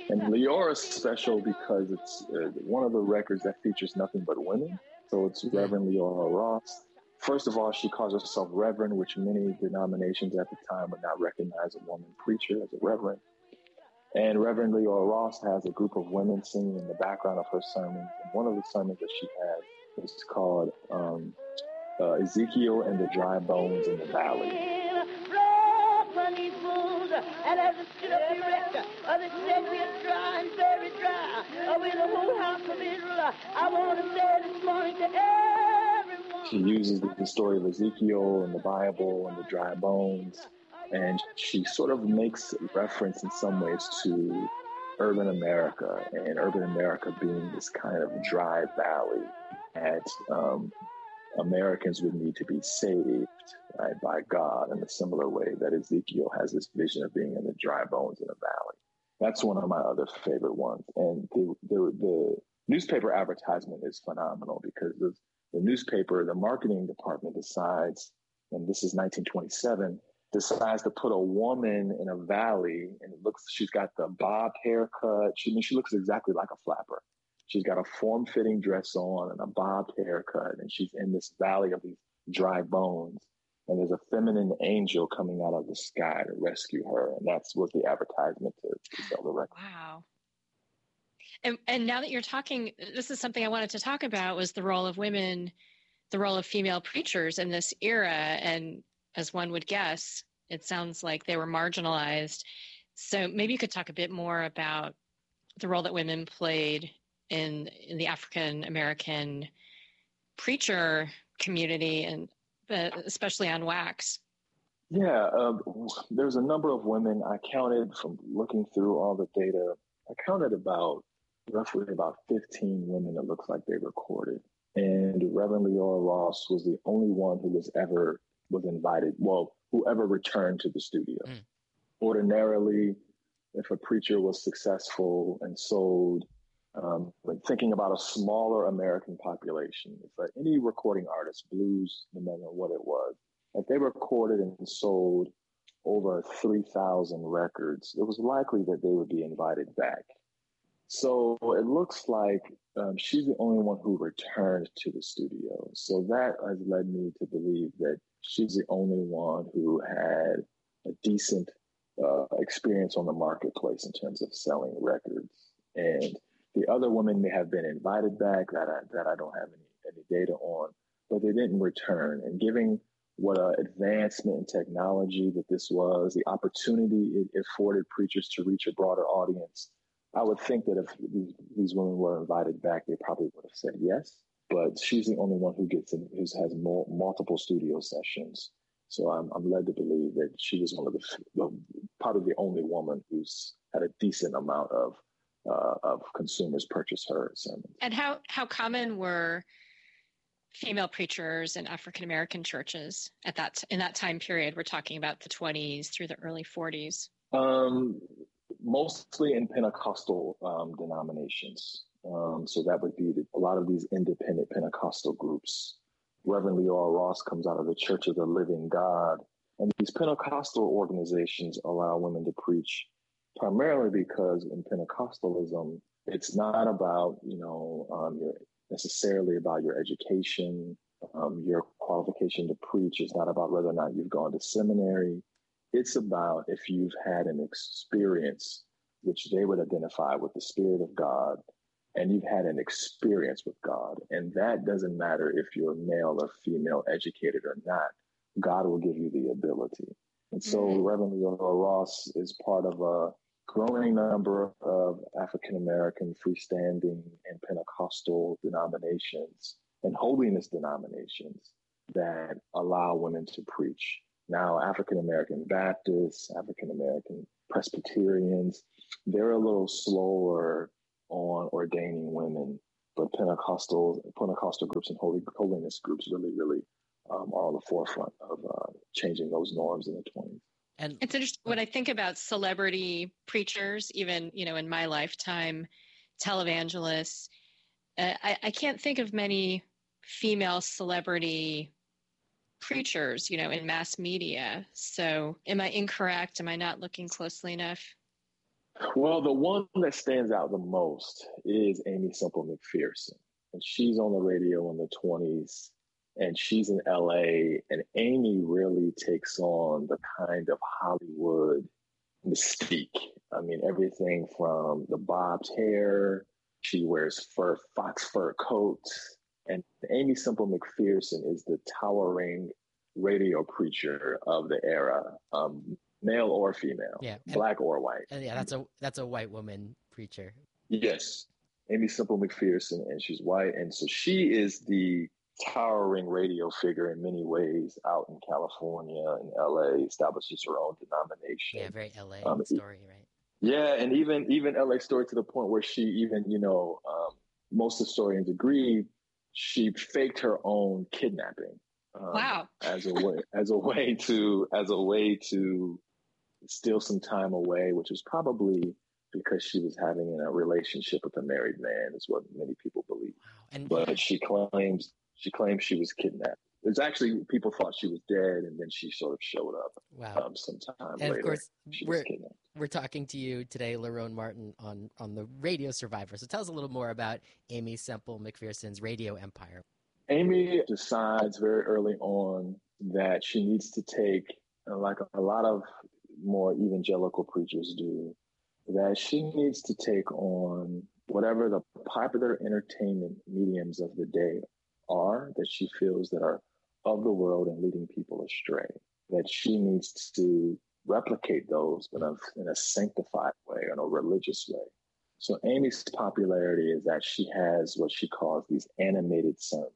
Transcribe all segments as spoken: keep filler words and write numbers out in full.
And Leora is special because it's uh, one of the records that features nothing but women. So it's Reverend Leora Ross. First of all, she calls herself Reverend, which many denominations at the time would not recognize a woman preacher as a reverend. And Reverend Leora Ross has a group of women singing in the background of her sermons. And one of the sermons that she had is called um, uh, Ezekiel and the Dry Bones in the Valley. And as it stood up erect, uh, they said we are dry and very dry. Uh, we're the whole house of Israel. I want to say this morning to everyone. She uses the, the story of Ezekiel and the Bible and the dry bones. And she sort of makes reference in some ways to urban America, and urban America being this kind of dry valley that um, Americans would need to be saved, right, by God in a similar way that Ezekiel has this vision of being in the dry bones in a valley. That's one of my other favorite ones. And the, the, the newspaper advertisement is phenomenal because the, the newspaper, the marketing department decides, and this is nineteen twenty-seven, decides to put a woman in a valley, and it looks, she's got the bob haircut. She, I mean, she looks exactly like a flapper. She's got a form-fitting dress on and a bobbed haircut, and she's in this valley of these dry bones. And there's a feminine angel coming out of the sky to rescue her, and that's what the advertisement to, to sell the record. Wow. And, and now that you're talking, this is something I wanted to talk about, was the role of women, the role of female preachers in this era. And as one would guess, it sounds like they were marginalized. So maybe you could talk a bit more about the role that women played in in the African American preacher community, and uh, especially on Wax. Yeah, um, there's a number of women. I counted from looking through all the data. I counted about roughly about fifteen women. It looks like they recorded, and Reverend Leora Ross was the only one who was ever was invited. Well, whoever returned to the studio. Mm. Ordinarily, if a preacher was successful and sold. Um, like thinking about a smaller American population, if uh, any recording artist, blues, no matter what it was, if they recorded and sold over three thousand records, it was likely that they would be invited back. So it looks like um, she's the only one who returned to the studio. So that has led me to believe that she's the only one who had a decent uh, experience on the marketplace in terms of selling records. And the other women may have been invited back that I, that I don't have any, any data on, but they didn't return. And given what an advancement in technology that this was, the opportunity it afforded preachers to reach a broader audience, I would think that if these, these women were invited back, they probably would have said yes. But she's the only one who gets in, who has more, multiple studio sessions. So I'm, I'm led to believe that she was one of the, the probably the only woman who's had a decent amount of Uh, of consumers purchase her sermons. And how, how common were female preachers in African American churches at that in that time period? We're talking about the twenties through the early forties. Um, mostly in Pentecostal um, denominations. Um, so that would be the, a lot of these independent Pentecostal groups. Reverend Leora Ross comes out of the Church of the Living God, and these Pentecostal organizations allow women to preach. Primarily because in Pentecostalism, it's not about, you know, um, your, necessarily about your education, um, your qualification to preach. It's not about whether or not you've gone to seminary. It's about if you've had an experience, which they would identify with the Spirit of God, and you've had an experience with God. And that doesn't matter if you're male or female, educated or not. God will give you the ability. And so mm-hmm. Reverend Leora Ross is part of a growing number of African-American freestanding and Pentecostal denominations and holiness denominations that allow women to preach. Now, African-American Baptists, African-American Presbyterians, they're a little slower on ordaining women, but Pentecostal Pentecostal groups and holy, holiness groups really, really um, are on the forefront of uh, changing those norms in the twenties. And it's interesting when I think about celebrity preachers, even, you know, in my lifetime, televangelists, uh, I, I can't think of many female celebrity preachers, you know, in mass media. So am I incorrect? Am I not looking closely enough? Well, the one that stands out the most is Aimee Semple McPherson. And she's on the radio in the twenties, and she's in L A. And Aimee really takes on the kind of Hollywood mystique. I mean, everything from the bobbed hair, she wears fur, fox fur coats. And Aimee Semple McPherson is the towering radio preacher of the era. Um, Male or female, yeah, black or white. And yeah, that's a that's a white woman preacher. Yes, Aimee Semple McPherson, and she's white, and so she is the towering radio figure in many ways out in California and L A. Establishes her own denomination. Yeah, very L A um, story, right? Yeah, and even even L A story to the point where she even you know um, most historians agree she faked her own kidnapping. Um, wow! As a way as a way to as a way to steal some time away, which was probably because she was having a relationship with a married man, is what many people believe. Wow. And but she claims she claims she was kidnapped. There's actually people thought she was dead, and then she sort of showed up. Wow. Um, sometime and later. Of course, she we're, was kidnapped. We're talking to you today, Lerone Martin, on on the Radio Survivor. So tell us a little more about Aimee Semple McPherson's radio empire. Aimee decides very early on that she needs to take, uh, like a, a lot of more evangelical preachers do, that she needs to take on whatever the popular entertainment mediums of the day are that she feels that are of the world and leading people astray, that she needs to replicate those, but in a sanctified way, in a religious way. So Aimee's popularity is that she has what she calls these animated sermons.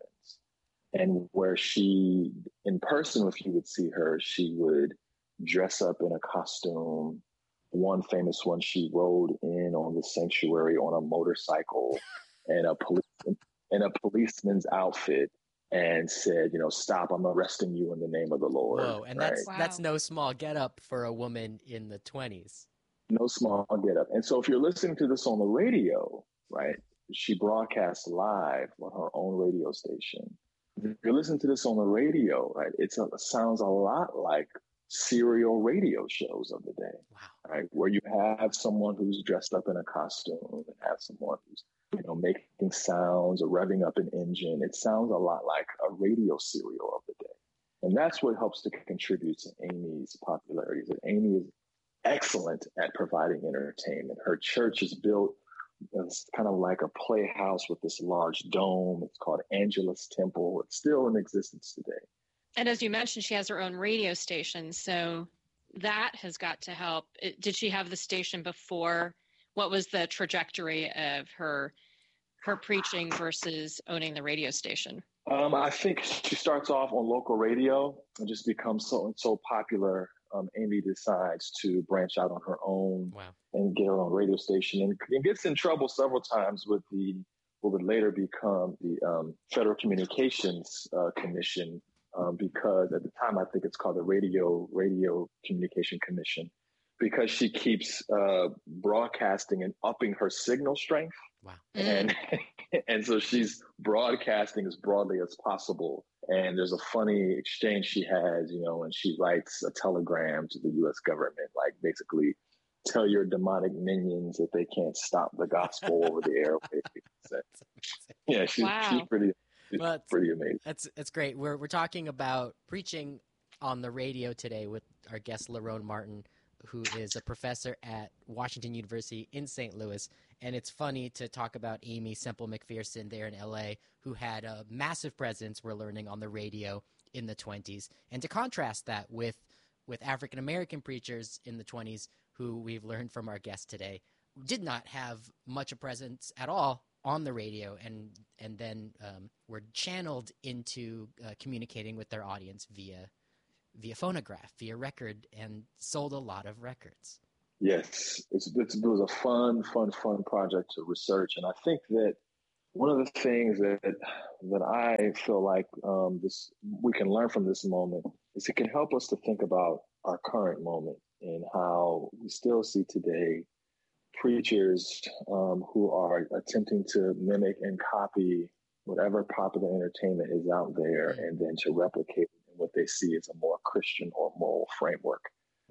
And where she, in person, if you would see her, she would dress up in a costume. One famous one, she rode in on the sanctuary on a motorcycle and a police in a policeman's outfit and said, you know, stop, I'm arresting you in the name of the Lord. Whoa, and right? that's Wow. that's no small get up for a woman in the twenties. No small get up. And so if you're listening to this on the radio, right, she broadcasts live on her own radio station. If you're listening to this on the radio, right, it's a, it sounds a lot like serial radio shows of the day, Wow. right, where you have someone who's dressed up in a costume and have someone who's, you know, making sounds or revving up an engine. It sounds a lot like a radio serial of the day. And that's what helps to contribute to Aimee's popularity, that Aimee is excellent at providing entertainment. Her church is built as kind of like a playhouse with this large dome. It's called Angelus Temple. It's still in existence today. And as you mentioned, she has her own radio station. So that has got to help. It, did she have the station before? What was the trajectory of her her preaching versus owning the radio station? Um, I think she starts off on local radio and just becomes so so popular. Um, Aimee decides to branch out on her own Wow. and get her own radio station, and, and gets in trouble several times with the what would later become the um, Federal Communications uh, Commission, um, because at the time I think it's called the Radio Radio Communication Commission, because she keeps uh, broadcasting and upping her signal strength. Wow. And and so she's broadcasting as broadly as possible. And there's a funny exchange she has, you know, and she writes a telegram to the U S government, like basically tell your demonic minions that they can't stop the gospel over the airwaves. Yeah, she's, Wow. she's pretty she's Well, pretty amazing. That's that's great. We're we're talking about preaching on the radio today with our guest Lerone Martin, who is a professor at Washington University in Saint Louis. And it's funny to talk about Aimee Semple McPherson there in L A, who had a massive presence, we're learning, on the radio in the twenties. And to contrast that with with African-American preachers in the twenties, who we've learned from our guest today, did not have much of a presence at all on the radio, and and then um, were channeled into uh, communicating with their audience via via phonograph, via record, and sold a lot of records. Yes, it's, it's, it was a fun, fun, fun project to research. And I think that one of the things that that I feel like um, this we can learn from this moment is it can help us to think about our current moment and how we still see today preachers um, who are attempting to mimic and copy whatever popular entertainment is out there, and then to replicate what they see as a more Christian or moral framework.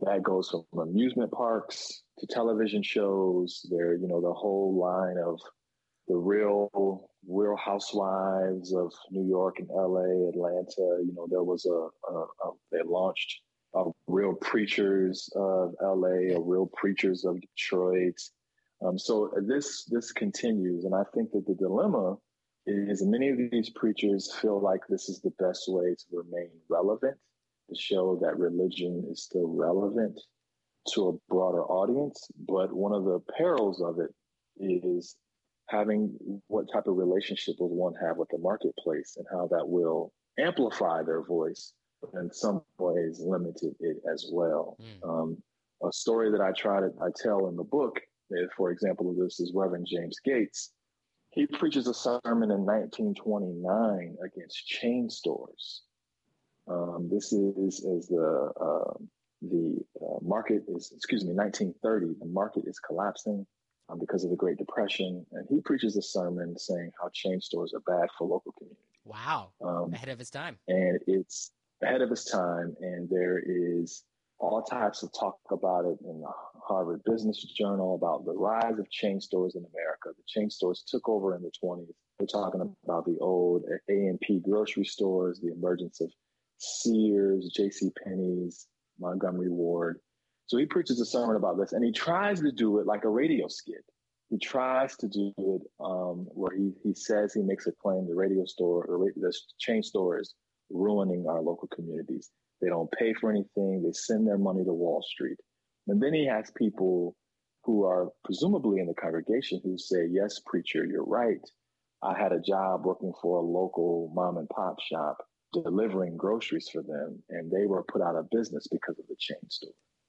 That goes from amusement parks to television shows. There, you know, the whole line of the real, real housewives of New York and L A, Atlanta. You know, there was a, a, a they launched a Real Preachers of L A, a Real Preachers of Detroit. Um, so this this continues, and I think that the dilemma is many of these preachers feel like this is the best way to remain relevant, to show that religion is still relevant to a broader audience. But one of the perils of it is having what type of relationship will one have with the marketplace and how that will amplify their voice, but in some ways limited it as well. Mm. Um, a story that I try to I tell in the book, for example, this is Reverend James Gates. He preaches a sermon in nineteen twenty-nine against chain stores. Um, this is as the uh, the uh, market is, excuse me, nineteen thirty. The market is collapsing um, because of the Great Depression, and he preaches a sermon saying how chain stores are bad for local communities. Wow, um, ahead of his time. And it's ahead of his time, and there is all types of talk about it in the Harvard Business Journal about the rise of chain stores in America. The chain stores took over in the twenties. We're talking about the old A and P grocery stores, the emergence of Sears, J C Penney's, Montgomery Ward. So he preaches a sermon about this, and he tries to do it like a radio skit. He tries to do it um, where he, he says he makes a claim the radio store or the chain store is ruining our local communities. They don't pay for anything. They send their money to Wall Street. And then he has people who are presumably in the congregation who say, yes, preacher, you're right. I had a job working for a local mom and pop shop delivering groceries for them, and they were put out of business because of the chain store.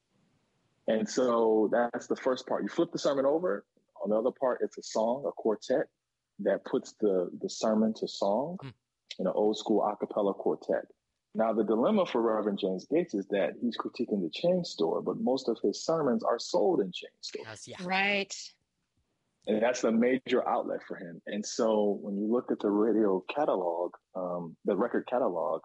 And so that's the first part. You flip the sermon over. On the other part, it's a song, a quartet that puts the, the sermon to song mm. in an old school a cappella quartet. Now, the dilemma for Reverend James Gates is that he's critiquing the chain store, but most of his sermons are sold in chain stores. Yes, yeah. Right. And that's a major outlet for him. And so when you look at the radio catalog, um, the record catalog,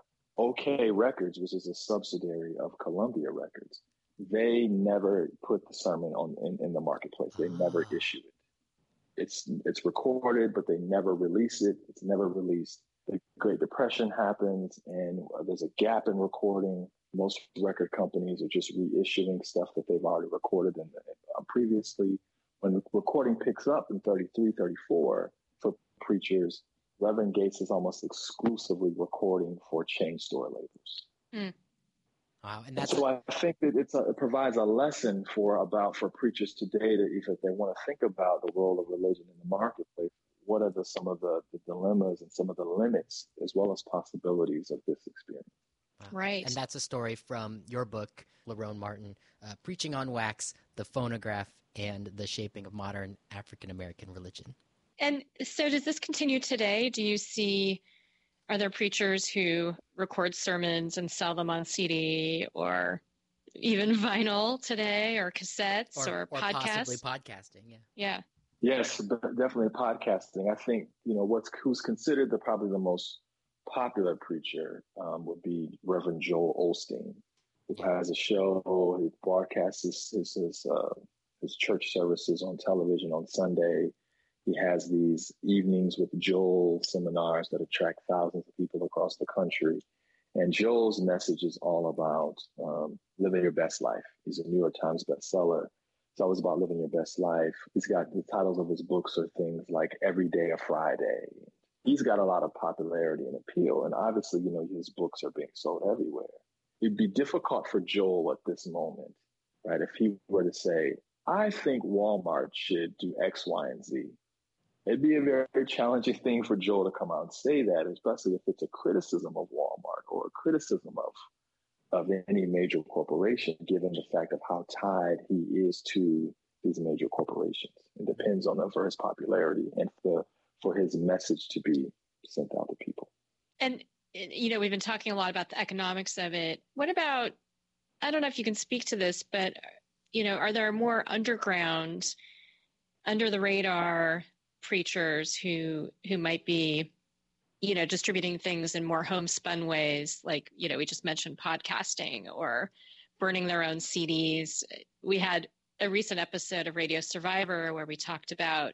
OK Records, which is a subsidiary of Columbia Records, they never put the sermon on in, in the marketplace. They oh. never issue it. It's it's recorded, but they never release it. It's never released. The Great Depression happens, and there's a gap in recording. Most record companies are just reissuing stuff that they've already recorded in the, uh, previously. When the recording picks up in thirty-three, thirty-four for preachers, Reverend Gates is almost exclusively recording for chain store labels. Mm. Wow, and that's so I think that it's a, it provides a lesson for about for preachers today that if they want to think about the role of religion in the marketplace, what are the, some of the, the dilemmas and some of the limits as well as possibilities of this experience. Wow. Right. And that's a story from your book, Lerone Martin, uh, Preaching on Wax, The Phonograph, and the Shaping of Modern African-American Religion. And so does this continue today? Do you see, are there preachers who record sermons and sell them on C D or even vinyl today or cassettes or, or, or podcasts? Possibly podcasting, yeah. Yeah. Yes, definitely podcasting. I think, you know, what's who's considered the probably the most popular preacher um, would be Reverend Joel Osteen, who has a show. He broadcasts his his his, uh, his church services on television on Sunday. He has these evenings with Joel seminars that attract thousands of people across the country. And Joel's message is all about um, living your best life. He's a New York Times bestseller. It's always about living your best life. He's got the titles of his books are things like Every Day a Friday. He's got a lot of popularity and appeal. And obviously, you know, his books are being sold everywhere. It'd be difficult for Joel at this moment, right? If he were to say, I think Walmart should do X, Y, and Z. It'd be a very, very challenging thing for Joel to come out and say that, especially if it's a criticism of Walmart or a criticism of of any major corporation, given the fact of how tied he is to these major corporations. It depends on them for his popularity and for, for his message to be sent out to people. And, you know, we've been talking a lot about the economics of it. What about, I don't know if you can speak to this, but, you know, are there more underground, under the radar preachers who who might be, you know, distributing things in more homespun ways, like, you know, we just mentioned podcasting or burning their own C Ds. We had a recent episode of Radio Survivor where we talked about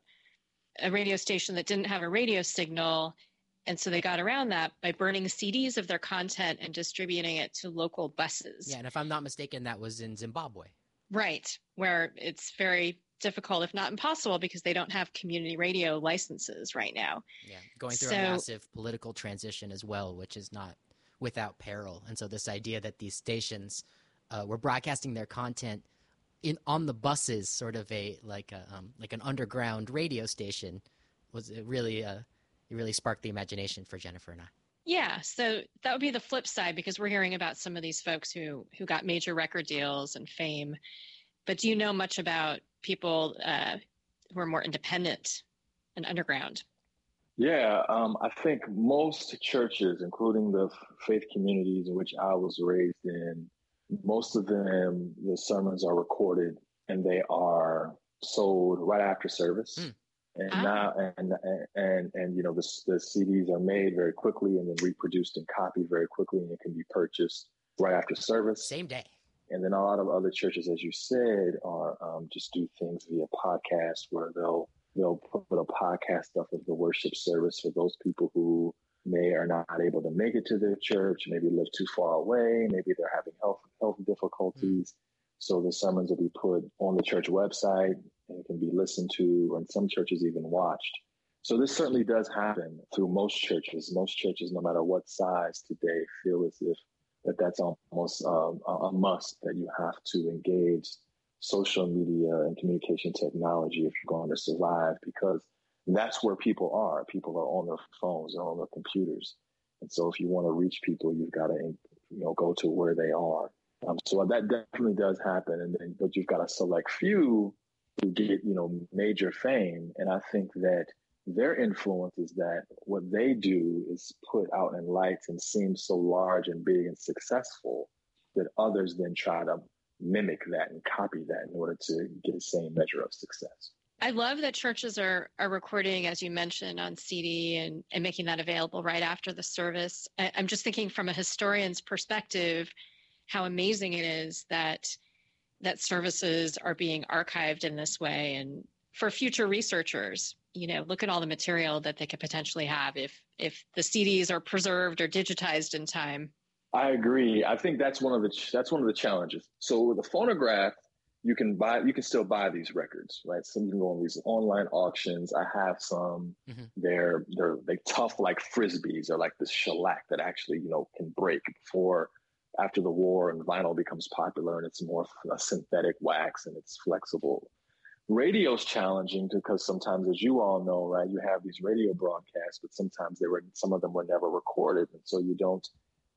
a radio station that didn't have a radio signal. And so they got around that by burning C Ds of their content and distributing it to local buses. Yeah, and if I'm not mistaken, that was in Zimbabwe. Right, where it's very difficult, if not impossible, because they don't have community radio licenses right now. Yeah, going through so, a massive political transition as well, which is not without peril. And so this idea that these stations uh, were broadcasting their content in on the buses, sort of a like a um, like an underground radio station, was it really uh, it really sparked the imagination for Jennifer and I. Yeah, so that would be the flip side, because we're hearing about some of these folks who who got major record deals and fame. But do you know much about people uh, who are more independent and underground? Yeah, um, I think most churches, including the faith communities in which I was raised in, most of them, the sermons are recorded and they are sold right after service. Mm. And ah. now, and, and, and, and, you know, the, the C Ds are made very quickly and then reproduced and copied very quickly, and it can be purchased right after service. Same day. And then a lot of other churches, as you said, are um, just do things via podcast, where they'll they'll put a podcast up of the worship service for those people who may are not able to make it to their church, maybe live too far away, maybe they're having health health difficulties. Mm. So the sermons will be put on the church website and it can be listened to, or in some churches even watched. So this certainly does happen through most churches. Most churches, no matter what size today, feel as if that that's almost um, a must, that you have to engage social media and communication technology if you're going to survive, because that's where people are. People are on their phones and on their computers. And so if you want to reach people, you've got to, you know, go to where they are. Um, so that definitely does happen. And then, but you've got a select few who get, you know, major fame. And I think that their influence is that what they do is put out in lights and seem so large and big and successful that others then try to mimic that and copy that in order to get the same measure of success. I love that churches are are recording, as you mentioned, on C D and, and making that available right after the service. I, I'm just thinking from a historian's perspective, how amazing it is that that services are being archived in this way. And for future researchers, you know, look at all the material that they could potentially have if if the C Ds are preserved or digitized in time. I agree. I think that's one of the that's one of the challenges. So with the phonograph, you can buy, you can still buy these records, right? So you can go on these online auctions. I have some. Mm-hmm. They're they're they tough like frisbees. They're like this shellac that actually, you know, can break before after the war, and vinyl becomes popular, and it's more a synthetic wax and it's flexible. Radio's challenging because sometimes, as you all know, right, you have these radio broadcasts, but sometimes they were some of them were never recorded, and so you don't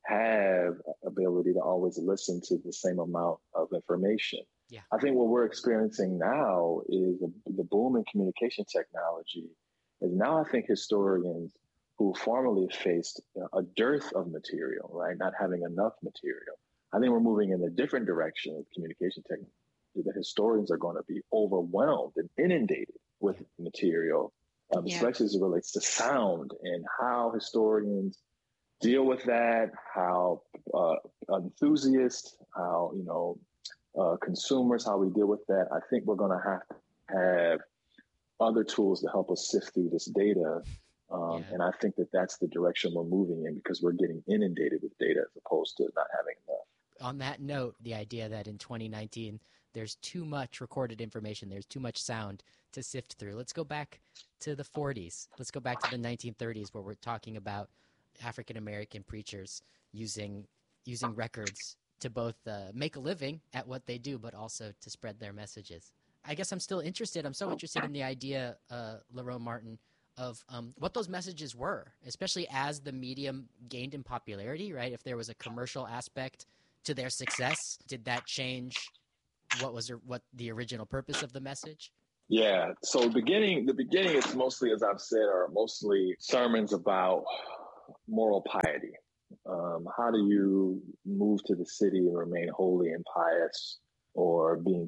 have ability to always listen to the same amount of information. Yeah. I think what we're experiencing now is the, the boom in communication technology. Is now I think historians who formerly faced a dearth of material, right, not having enough material, I think we're moving in a different direction with communication technology. The historians are going to be overwhelmed and inundated with material, um, yeah. especially as it relates to sound, and how historians deal with that, how uh, enthusiasts, how, you know, uh, consumers, how we deal with that. I think we're going to have to have other tools to help us sift through this data. Um, yeah. And I think that that's the direction we're moving in, because we're getting inundated with data as opposed to not having enough. On that note, the idea that in twenty nineteen, there's too much recorded information, there's too much sound to sift through. Let's go back to the forties. Let's go back to the nineteen thirties, where we're talking about African-American preachers using using records to both uh, make a living at what they do, but also to spread their messages. I guess I'm still interested. I'm so interested in the idea, uh, Lerone Martin, of um, what those messages were, especially as the medium gained in popularity, right? If there was a commercial aspect to their success, did that change what was what the original purpose of the message? Yeah. So beginning, the beginning is mostly, as I've said, are mostly sermons about moral piety. Um, how do you move to the city and remain holy and pious, or being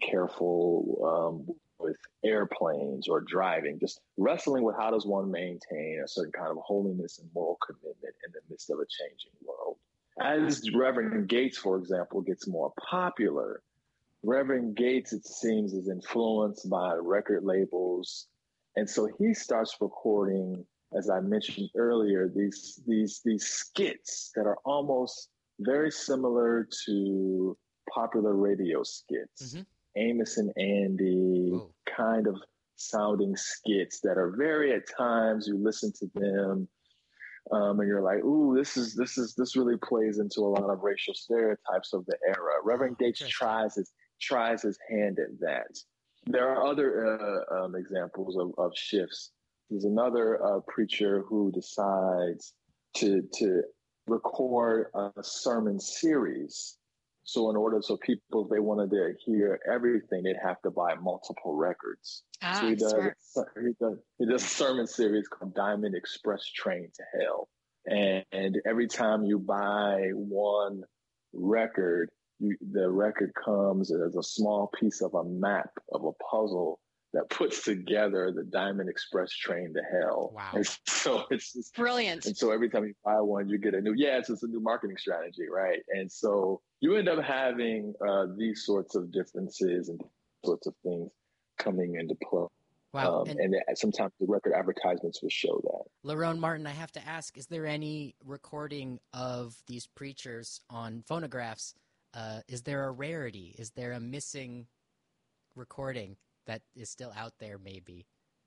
careful um, with airplanes or driving, just wrestling with how does one maintain a certain kind of holiness and moral commitment in the midst of a changing world. as Reverend Gates, for example, gets more popular, Reverend Gates, it seems, is influenced by record labels. And so he starts recording, as I mentioned earlier, these these these skits that are almost very similar to popular radio skits. Mm-hmm. Amos and Andy Whoa. kind of sounding skits that are very, at times you listen to them um, and you're like, ooh, this is this is this really plays into a lot of racial stereotypes of the era. Reverend oh, Gates tries his tries his hand at that. There are other uh, um, examples of, of shifts. There's another uh, preacher who decides to to record a sermon series. So in order, so people, if they wanted to hear everything, they'd have to buy multiple records. Ah, so he does, he does, he does a sermon series called Diamond Express Train to Hell. And, and every time you buy one record, you, the record comes as a small piece of a map of a puzzle that puts together the Diamond Express Train to Hell. Wow. And so it's just, brilliant. And so every time you buy one, you get a new, yeah, it's just a new marketing strategy, right? And so you end up having uh, these sorts of differences and sorts of things coming into play. Wow. Um, and, and sometimes the record advertisements will show that. Lerone Martin, I have to ask, is there any recording of these preachers on phonographs? Uh, is there a rarity? Is there a missing recording that is still out there, maybe?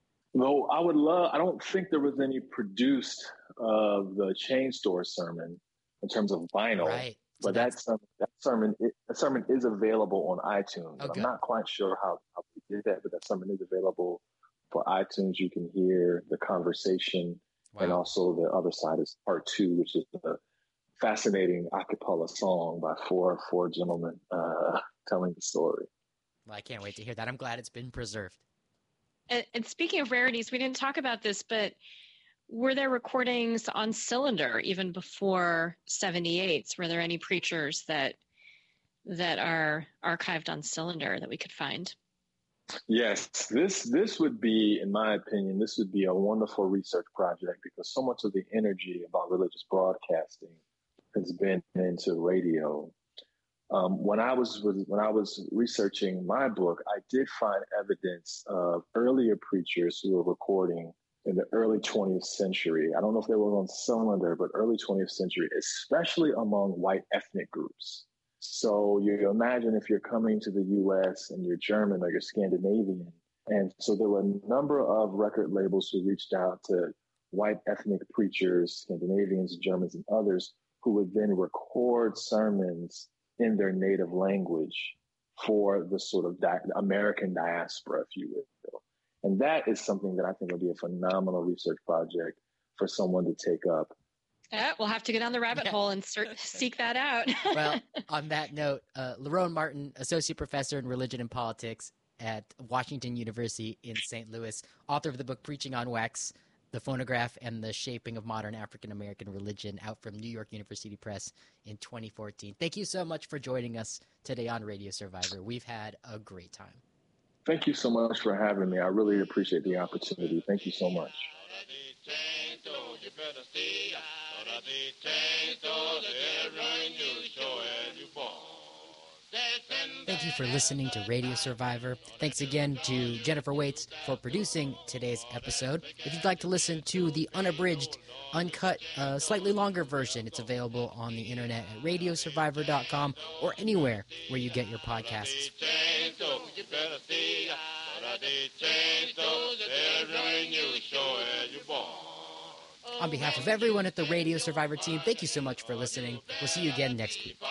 No, I would love, I don't think there was any produced of the Chain Store sermon in terms of vinyl. Right. So but that sermon, that sermon, it, that sermon is available on iTunes. Oh, I'm not quite sure how, how we did that, but that sermon is available for iTunes. You can hear the conversation, wow. and also the other side is part two, which is the fascinating a cappella song by four four gentlemen uh, telling the story. Well, I can't wait to hear that. I'm glad it's been preserved. And, and speaking of rarities, we didn't talk about this, but were there recordings on cylinder even before seventy-eights? Were there any preachers that that are archived on cylinder that we could find? Yes, this this would be, in my opinion, this would be a wonderful research project because so much of the energy about religious broadcasting has been into radio. Um, when I was when I was researching my book, I did find evidence of earlier preachers who were recording in the early twentieth century. I don't know if they were on cylinder, but early twentieth century, especially among white ethnic groups. So you imagine if you're coming to the U S and you're German or you're Scandinavian. And so there were a number of record labels who reached out to white ethnic preachers, Scandinavians, Germans, and others who would then record sermons in their native language for the sort of di- American diaspora, if you will. And that is something that I think would be a phenomenal research project for someone to take up. Yeah, we'll have to get on the rabbit hole and start, seek that out. Well, on that note, uh, Lerone Martin, Associate Professor in Religion and Politics at Washington University in Saint Louis, author of the book Preaching on Wax, The Phonograph and the Shaping of Modern African-American Religion, out from New York University Press in twenty fourteen. Thank you so much for joining us today on Radio Survivor. We've had a great time. Thank you so much for having me. I really appreciate the opportunity. Thank you so much. Thank you for listening to Radio Survivor. Thanks again to Jennifer Waits for producing today's episode. If you'd like to listen to the unabridged, uncut, uh, slightly longer version, it's available on the internet at radio survivor dot com or anywhere where you get your podcasts. On behalf of everyone at the Radio Survivor team, thank you so much for listening. We'll see you again next week.